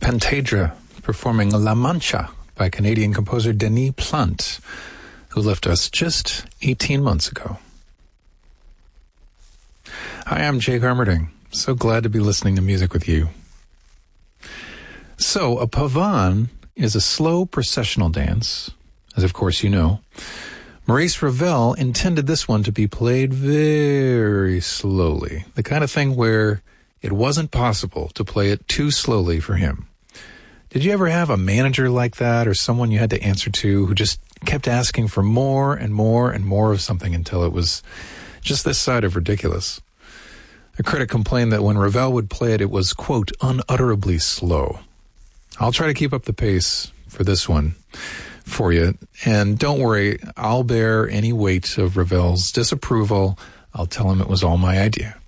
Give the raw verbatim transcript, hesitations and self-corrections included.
Pentadra performing La Mancha by Canadian composer Denis Plant, who left us just eighteen months ago. Hi, I'm Jake Armerding. So glad to be listening to music with you. So, a pavan is a slow processional dance, as of course you know. Maurice Ravel intended this one to be played very slowly, the kind of thing where it wasn't possible to play it too slowly for him. Did you ever have a manager like that, or someone you had to answer to who just kept asking for more and more and more of something until it was just this side of ridiculous? A critic complained that when Ravel would play it, it was, quote, unutterably slow. I'll try to keep up the pace for this one for you. And don't worry, I'll bear any weight of Ravel's disapproval. I'll tell him it was all my idea.